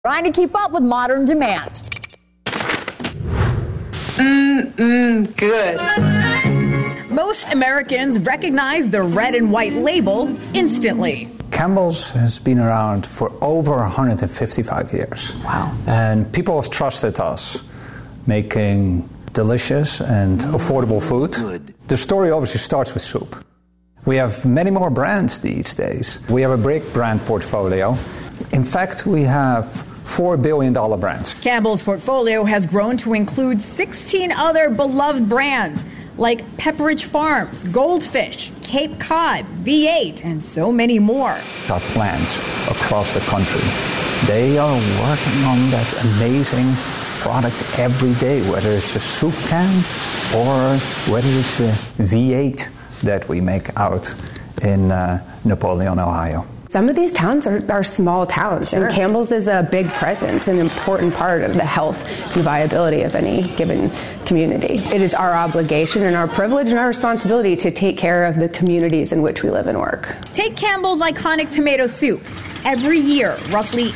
Trying to keep up with modern demand. Good. Most Americans recognize the red and white label instantly. Campbell's has been around for over 155 years. Wow. And people have trusted us making delicious and affordable food. Good. The story obviously starts with soup. We have many more brands these days. We have a big brand portfolio. In fact, we have $4 billion brands. Campbell's portfolio has grown to include 16 other beloved brands like Pepperidge Farms, Goldfish, Cape Cod, V8, and so many more. Our plants across the country, they are working on that amazing product every day, whether it's a soup can or whether it's a V8 that we make out in Napoleon, Ohio. Some of these towns are small towns, sure. And Campbell's is a big presence, an important part of the health and viability of any given community. It is our obligation and our privilege and our responsibility to take care of the communities in which we live and work. Take Campbell's iconic tomato soup. Every year, roughly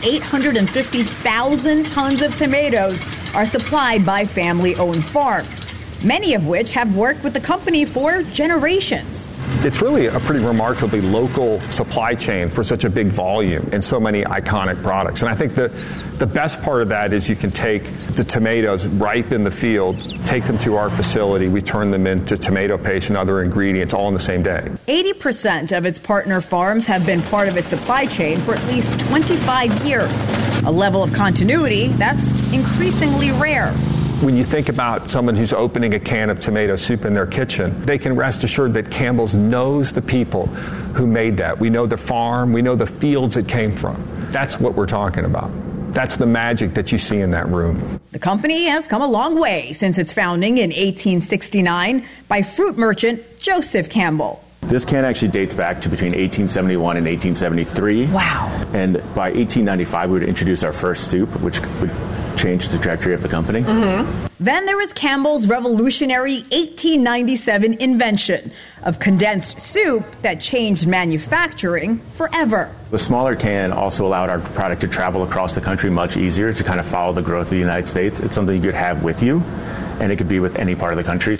850,000 tons of tomatoes are supplied by family-owned farms, many of which have worked with the company for generations. It's really a pretty remarkably local supply chain for such a big volume and so many iconic products. And I think the best part of that is you can take the tomatoes ripe in the field, take them to our facility, we turn them into tomato paste and other ingredients all in the same day. 80% of its partner farms have been part of its supply chain for at least 25 years, a level of continuity that's increasingly rare. When you think about someone who's opening a can of tomato soup in their kitchen, they can rest assured that Campbell's knows the people who made that. We know the farm, we know the fields it came from. That's what we're talking about. That's the magic that you see in that room. The company has come a long way since its founding in 1869 by fruit merchant Joseph Campbell. This can actually dates back to between 1871 and 1873. Wow. And by 1895, we would introduce our first soup, which would change the trajectory of the company. Mm-hmm. Then there was Campbell's revolutionary 1897 invention of condensed soup that changed manufacturing forever. The smaller can also allowed our product to travel across the country much easier to kind of follow the growth of the United States. It's something you could have with you, and it could be with any part of the country.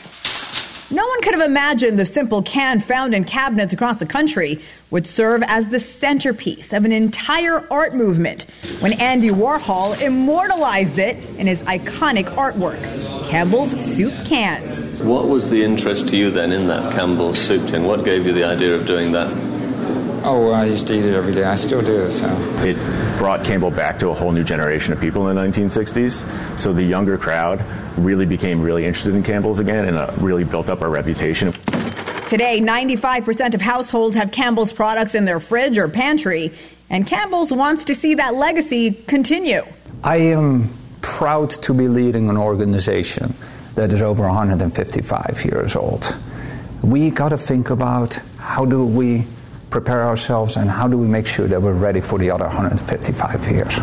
No one could have imagined the simple can found in cabinets across the country would serve as the centerpiece of an entire art movement when Andy Warhol immortalized it in his iconic artwork, Campbell's Soup Cans. What was the interest to you then in that Campbell's soup tin? What gave you the idea of doing that? Oh, I used to eat it every day. I still do. So it brought Campbell back to a whole new generation of people in the 1960s. So the younger crowd really became really interested in Campbell's again and really built up our reputation. Today, 95% of households have Campbell's products in their fridge or pantry, and Campbell's wants to see that legacy continue. I am proud to be leading an organization that is over 155 years old. We got to think about how do we prepare ourselves and how do we make sure that we're ready for the other 155 years.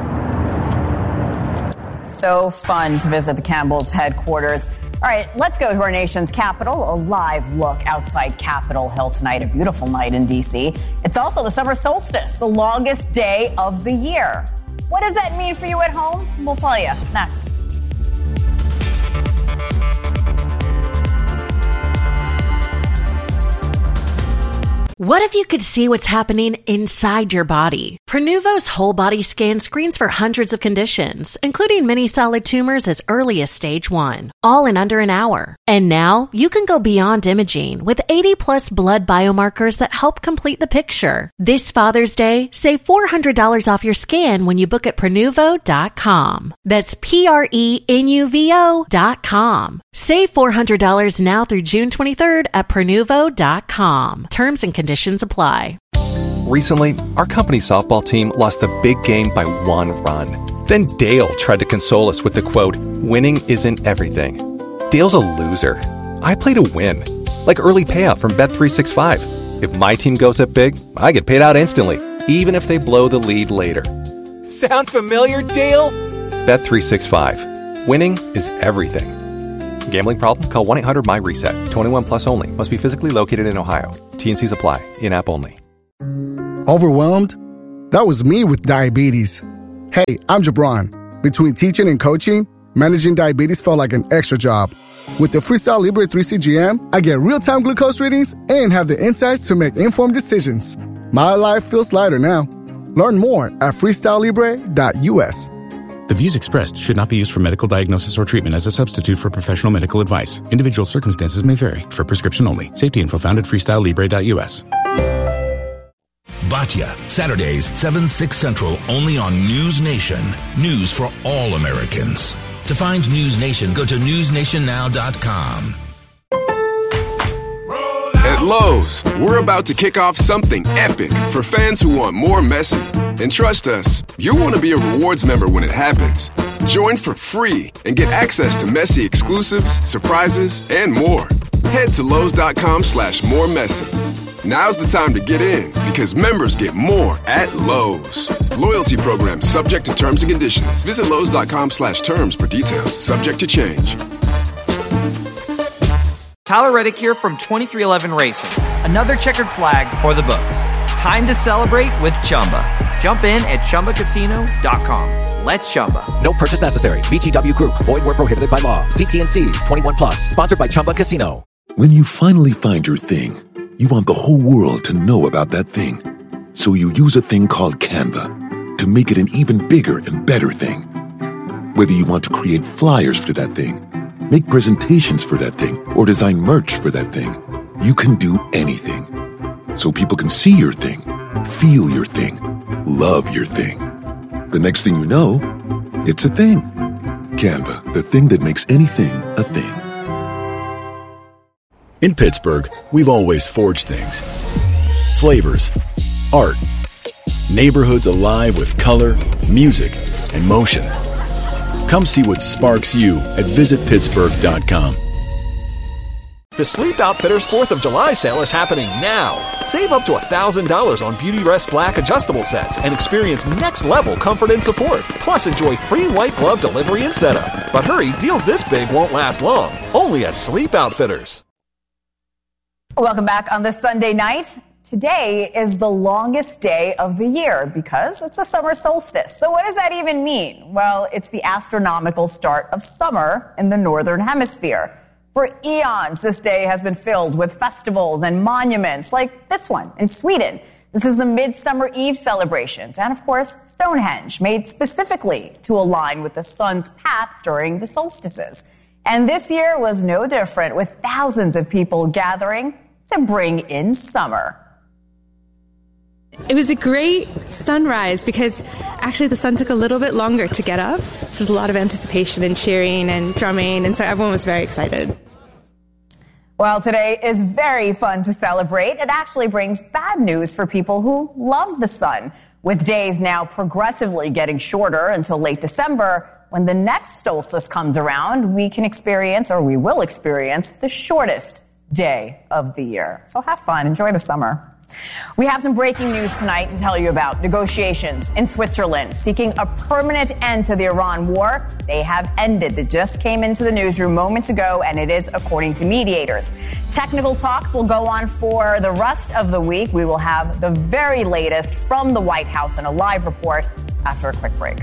So fun to visit the Campbell's headquarters. All right, let's go to our nation's capital. A live look outside Capitol Hill tonight, a beautiful night in D.C. It's also the summer solstice, the longest day of the year. What does that mean for you at home? We'll tell you next. What if you could see what's happening inside your body? Prenuvo's whole body scan screens for hundreds of conditions, including many solid tumors as early as stage 1, all in under an hour. And now you can go beyond imaging with 80+ blood biomarkers that help complete the picture. This Father's Day, save $400 off your scan when you book at Prenuvo.com. That's Prenuvo.com. Save $400 now through June 23rd at Prenuvo.com. Terms and conditions apply. Recently, our company softball team lost the big game by 1 run. Then Dale tried to console us with the quote, "Winning isn't everything." Dale's a loser. I play to win. Like early payout from Bet365. If my team goes up big, I get paid out instantly, even if they blow the lead later. Sound familiar, Dale? Bet365. Winning is everything. Gambling problem? Call 1-800-MY-RESET. 21 plus only. Must be physically located in Ohio. T&Cs apply. In-app only. Overwhelmed? That was me with diabetes. Hey, I'm Jabron. Between teaching and coaching, managing diabetes felt like an extra job. With the Freestyle Libre 3 CGM, I get real-time glucose readings and have the insights to make informed decisions. My life feels lighter now. Learn more at freestylelibre.us. The views expressed should not be used for medical diagnosis or treatment as a substitute for professional medical advice. Individual circumstances may vary. For prescription only. Safety info found at freestylelibre.us. Batya, Saturdays, 7, 6 Central, only on News Nation. News for all Americans. To find News Nation, go to newsnationnow.com. At Lowe's, we're about to kick off something epic for fans who want more Messi. And trust us, you'll want to be a rewards member when it happens. Join for free and get access to Messi exclusives, surprises, and more. Head to Lowe's.com/moremessi. Now's the time to get in because members get more at Lowe's. Loyalty program subject to terms and conditions. Visit Lowe's.com/terms for details. Subject to change. Tyler Reddick here from 2311 Racing. Another checkered flag for the books. Time to celebrate with Chumba. Jump in at ChumbaCasino.com. Let's Chumba. No purchase necessary. VGW Group. Void where prohibited by law. CT&Cs. 21 plus. Sponsored by Chumba Casino. When you finally find your thing, you want the whole world to know about that thing. So you use a thing called Canva to make it an even bigger and better thing. Whether you want to create flyers for that thing, make presentations for that thing, or design merch for that thing, you can do anything. So people can see your thing, feel your thing, love your thing. The next thing you know, it's a thing. Canva, the thing that makes anything a thing. In Pittsburgh, we've always forged things. Flavors, art, neighborhoods alive with color, music, and motion. Come see what sparks you at visitpittsburgh.com. The Sleep Outfitters 4th of July sale is happening now. Save up to $1,000 on Beautyrest Black adjustable sets and experience next-level comfort and support. Plus, enjoy free white glove delivery and setup. But hurry, deals this big won't last long. Only at Sleep Outfitters. Welcome back on this Sunday night. Today is the longest day of the year because it's the summer solstice. So what does that even mean? Well, it's the astronomical start of summer in the northern hemisphere. For eons, this day has been filled with festivals and monuments like this one in Sweden. This is the Midsummer Eve celebrations and, of course, Stonehenge, made specifically to align with the sun's path during the solstices. And this year was no different, with thousands of people gathering to bring in summer. It was a great sunrise because actually the sun took a little bit longer to get up. So there was a lot of anticipation and cheering and drumming, and so everyone was very excited. Well, today is very fun to celebrate. It actually brings bad news for people who love the sun, with days now progressively getting shorter until late December. When the next solstice comes around, we will experience the shortest day of the year. So have fun. Enjoy the summer. We have some breaking news tonight to tell you about. Negotiations in Switzerland seeking a permanent end to the Iran war. They have ended. It just came into the newsroom moments ago, and it is according to mediators. Technical talks will go on for the rest of the week. We will have the very latest from the White House in a live report after a quick break.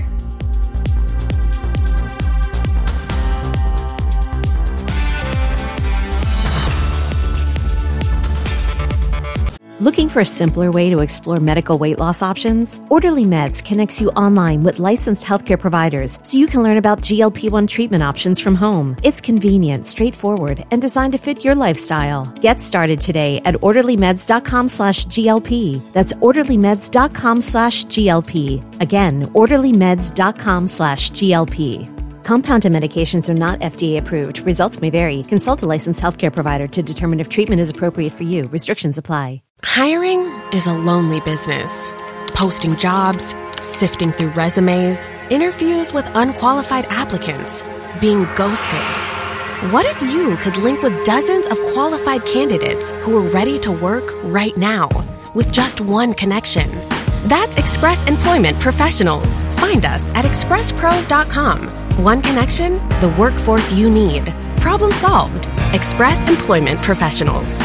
Looking for a simpler way to explore medical weight loss options? Orderly Meds connects you online with licensed healthcare providers so you can learn about GLP-1 treatment options from home. It's convenient, straightforward, and designed to fit your lifestyle. Get started today at orderlymeds.com/GLP. That's orderlymeds.com/GLP. Again, orderlymeds.com/GLP. Compounded medications are not FDA approved. Results may vary. Consult a licensed healthcare provider to determine if treatment is appropriate for you. Restrictions apply. Hiring is a lonely business. Posting jobs, sifting through resumes, interviews with unqualified applicants, being ghosted. What if you could link with dozens of qualified candidates who are ready to work right now with just one connection? That's Express Employment Professionals. Find us at expresspros.com. One connection, the workforce you need. Problem solved. Express Employment Professionals.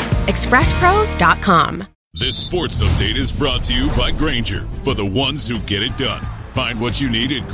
expresspros.com. This sports update is brought to you by Grainger, for the ones who get it done. Find what you need at